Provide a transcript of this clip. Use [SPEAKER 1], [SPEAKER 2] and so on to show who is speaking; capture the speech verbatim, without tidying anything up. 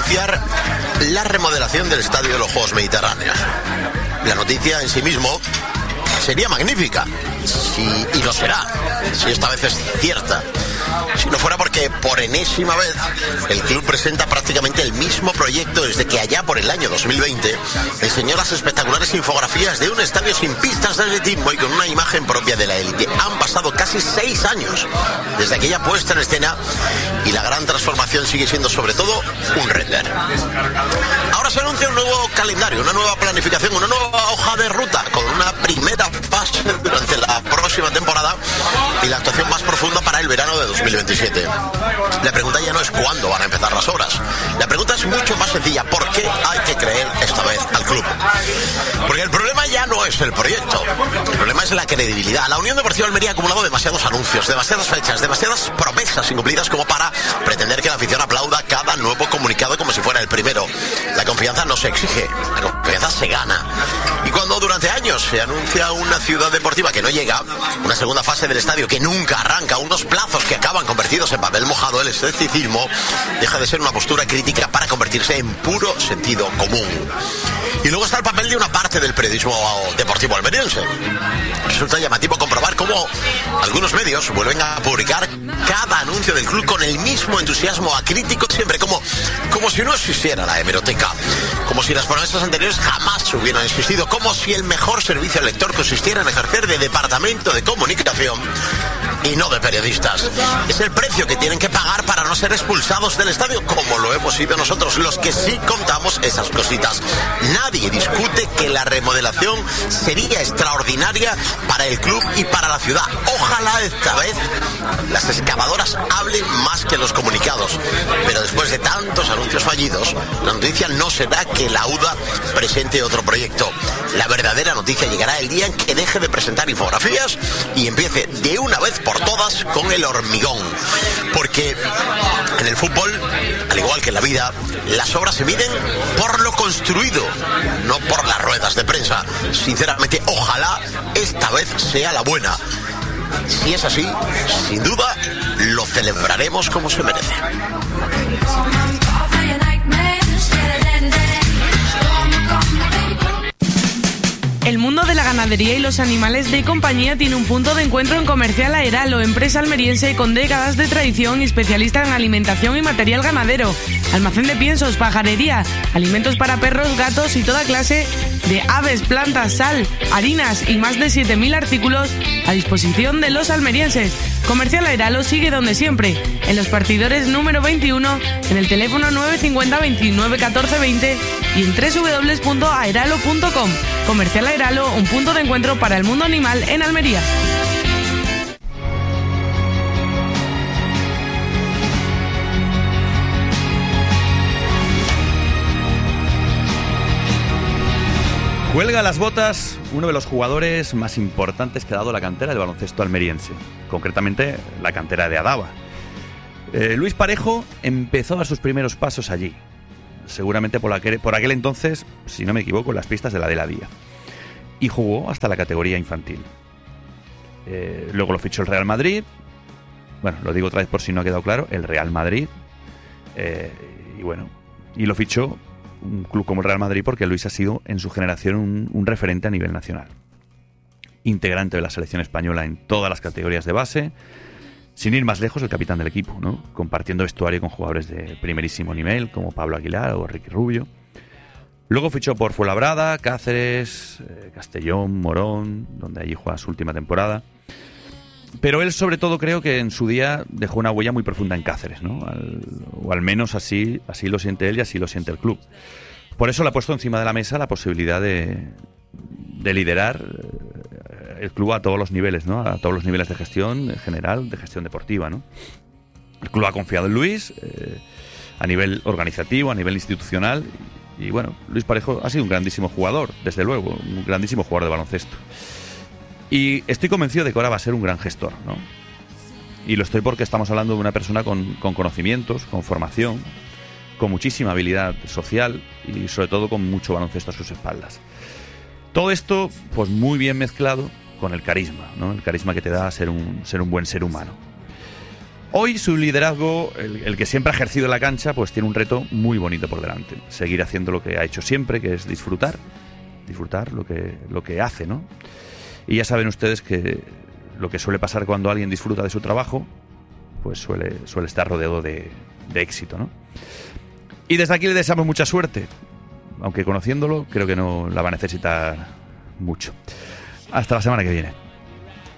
[SPEAKER 1] anunciar la remodelación del Estadio de los Juegos Mediterráneos. La noticia en sí mismo sería magnífica, si, y lo será, si esta vez es cierta. Si no fuera porque por enésima vez el club presenta prácticamente el mismo proyecto desde que allá por el año dos mil veinte enseñó las espectaculares infografías de un estadio sin pistas de atletismo y con una imagen propia de la élite. Han pasado casi seis años desde aquella puesta en escena y la gran transformación sigue siendo sobre todo un render. Ahora se anuncia un nuevo calendario, una nueva planificación, una nueva hoja de ruta con una primera fase durante la próxima temporada y la actuación más profunda para el verano de dos mil veintisiete. La pregunta ya no es cuándo van a empezar las obras. La pregunta es mucho más sencilla. ¿Por qué hay que creer esta vez al club? Porque el problema ya no es el proyecto. El problema es la credibilidad. La Unión Deportiva Almería ha acumulado demasiados anuncios, demasiadas fechas, demasiadas promesas incumplidas como para pretender que la afición aplauda cada nuevo comunicado como si fuera el primero. La confianza no se exige, la confianza se gana. Y cuando durante años se anuncia una ciudad deportiva que no llega, una segunda fase del estadio que nunca arranca, unos plazos que acaban convertidos en papel mojado, el escepticismo deja de ser una postura crítica para convertirse en puro sentido común. Y luego está el papel de una parte del periodismo deportivo almeriense. Resulta llamativo comprobar cómo algunos medios vuelven a publicar cada anuncio del club con el mismo entusiasmo acrítico siempre, como, como si no existiera la hemeroteca, como si las promesas anteriores jamás hubieran existido, como si el mejor servicio al lector consistiera en ejercer de departamento de comunicación y no de periodistas. Es el precio que tienen que pagar para no ser expulsados del estadio, como lo hemos sido nosotros, los que sí contamos esas cositas. Nadie discute que la remodelación sería extraordinaria para el club y para la ciudad. Ojalá esta vez las excavadoras hablen más que los comunicados. Pero después de tantos anuncios fallidos, la noticia no será que la U D A presente otro proyecto. La verdadera noticia llegará el día en que deje de presentar infografías y empiece de una vez por todas con el hormigón. Porque en el fútbol, al igual que en la vida, las obras se miden por lo construido, no por las ruedas de prensa. Sinceramente, ojalá esta vez sea la buena. Si es así, sin duda, lo celebraremos como se merece.
[SPEAKER 2] El mundo de la ganadería y los animales de compañía tiene un punto de encuentro en Comercial Aeralo, empresa almeriense con décadas de tradición y especialista en alimentación y material ganadero, almacén de piensos, pajarería, alimentos para perros, gatos y toda clase de aves, plantas, sal, harinas y más de siete mil artículos a disposición de los almerienses. Comercial Aeralo sigue donde siempre, en los partidores número veintiuno, en el teléfono nueve cinco cero, veintinueve, catorce, veinte y en doble u doble u doble u punto aeralo punto com. Comercial Aeralo, un punto de encuentro para el mundo animal en Almería.
[SPEAKER 3] Cuelga las botas uno de los jugadores más importantes que ha dado la cantera del baloncesto almeriense, concretamente la cantera de Adaba. Eh, Luis Parejo empezó a dar sus primeros pasos allí, seguramente por aquel, por aquel entonces, si no me equivoco, en las pistas de la de la Día, y jugó hasta la categoría infantil. Eh, luego lo fichó el Real Madrid, bueno, lo digo otra vez por si no ha quedado claro, el Real Madrid, eh, y bueno, y lo fichó un club como el Real Madrid porque Luis ha sido en su generación un, un referente a nivel nacional. Integrante de la selección española en todas las categorías de base, sin ir más lejos el capitán del equipo, ¿no? Compartiendo vestuario con jugadores de primerísimo nivel como Pablo Aguilar o Ricky Rubio. Luego fichó por Fuenlabrada, Cáceres, eh, Castellón, Morón, donde allí juega su última temporada. Pero él sobre todo creo que en su día dejó una huella muy profunda en Cáceres, ¿no? Al, o al menos así, así lo siente él y así lo siente el club. Por eso le ha puesto encima de la mesa la posibilidad de, de liderar el club a todos los niveles, ¿no? A todos los niveles de gestión general, de gestión deportiva, ¿no? El club ha confiado en Luis eh, a nivel organizativo, a nivel institucional. Y bueno, Luis Parejo ha sido un grandísimo jugador, desde luego, un grandísimo jugador de baloncesto. Y estoy convencido de que ahora va a ser un gran gestor, ¿no? Y lo estoy porque estamos hablando de una persona con, con conocimientos, con formación, con muchísima habilidad social y sobre todo con mucho baloncesto a sus espaldas. Todo esto, pues muy bien mezclado con el carisma, ¿no? El carisma que te da ser un, ser un buen ser humano. Hoy su liderazgo, el, el que siempre ha ejercido en la cancha, pues tiene un reto muy bonito por delante. Seguir haciendo lo que ha hecho siempre, que es disfrutar, disfrutar lo que, lo que hace, ¿no? Y ya saben ustedes que lo que suele pasar cuando alguien disfruta de su trabajo, pues suele, suele estar rodeado de, de éxito, ¿no? Y desde aquí le deseamos mucha suerte, aunque conociéndolo creo que no la va a necesitar mucho. Hasta la semana que viene.